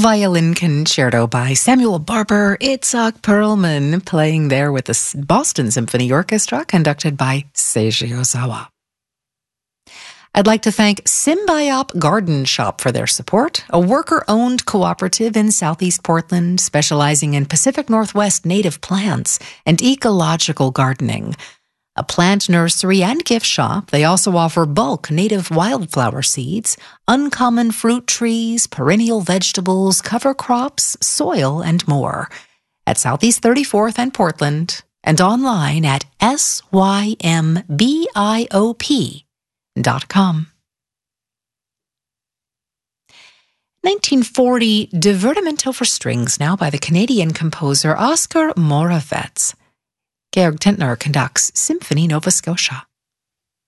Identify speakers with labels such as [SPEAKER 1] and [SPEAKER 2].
[SPEAKER 1] Violin Concerto by Samuel Barber, Itzhak Perlman, playing there with the Boston Symphony Orchestra, conducted by Seiji Ozawa. I'd like to thank Symbiop Garden Shop for their support, a worker-owned cooperative in Southeast Portland specializing in Pacific Northwest native plants and ecological gardening. A plant nursery and gift shop, they also offer bulk native wildflower seeds, uncommon fruit trees, perennial vegetables, cover crops, soil, and more. At Southeast 34th and Portland, and online at symbiop.com. 1940, Divertimento for Strings, now by the Canadian composer Oscar Moravec. Georg Tintner conducts Symphony Nova Scotia.